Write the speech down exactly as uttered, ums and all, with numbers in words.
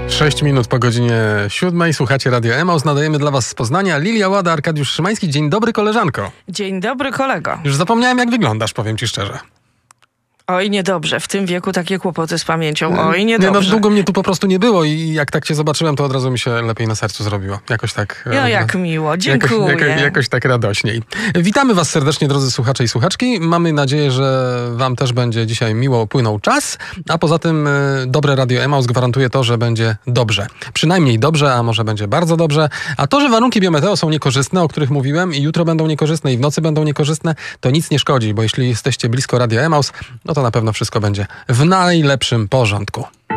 sześć minut po godzinie siódmej. Słuchacie Radio Emaus. Nadajemy dla was z Poznania Lilia Łada, Arkadiusz Szymański. Dzień dobry, koleżanko. Dzień dobry, kolego. Już zapomniałem, jak wyglądasz, powiem ci szczerze. Oj, niedobrze. W tym wieku takie kłopoty z pamięcią. Oj, niedobrze. Nie, no, długo mnie tu po prostu nie było i jak tak cię zobaczyłem, to od razu mi się lepiej na sercu zrobiło. Jakoś tak... No, e, jak miło. Dziękuję. Jakoś, jakoś, jakoś tak radośniej. Witamy was serdecznie, drodzy słuchacze i słuchaczki. Mamy nadzieję, że wam też będzie dzisiaj miło płynął czas, a poza tym y, dobre Radio Emaus gwarantuje to, że będzie dobrze. Przynajmniej dobrze, a może będzie bardzo dobrze. A to, że warunki biometeo są niekorzystne, o których mówiłem, i jutro będą niekorzystne, i w nocy będą niekorzystne, to nic nie szkodzi, bo jeśli jesteście blisko Radio Emaus, no to na pewno wszystko będzie w najlepszym porządku.